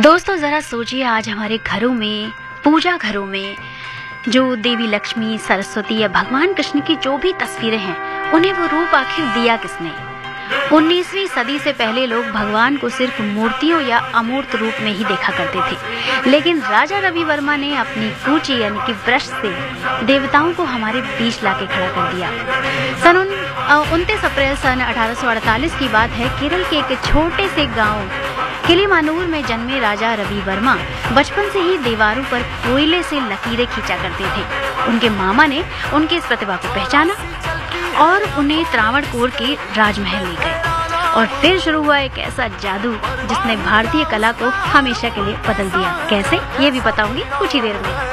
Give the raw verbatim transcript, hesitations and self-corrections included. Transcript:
दोस्तों जरा सोचिए, आज हमारे घरों में, पूजा घरों में जो देवी लक्ष्मी, सरस्वती या भगवान कृष्ण की जो भी तस्वीरें हैं, उन्हें वो रूप आखिर दिया किसने? उन्नीसवीं सदी से पहले लोग भगवान को सिर्फ मूर्तियों या अमूर्त रूप में ही देखा करते थे, लेकिन राजा रवि वर्मा ने अपनी कूची यानी कि ब्रश से देवताओं को हमारे बीच लाके खड़ा कर दिया। सन उनतीस अप्रैल सन अठारह सौ अड़तालीस की बात है। केरल के एक छोटे से गांव किलीमानूर में जन्मे राजा रवि वर्मा बचपन से ही दीवारों पर कोयले से लकीरें खींचा करते थे। उनके मामा ने उनकी इस प्रतिभा को पहचाना और उन्हें त्रावणकोर के राजमहल ले गए, और फिर शुरू हुआ एक ऐसा जादू जिसने भारतीय कला को हमेशा के लिए बदल दिया। कैसे, ये भी बताऊंगी कुछ ही देर में।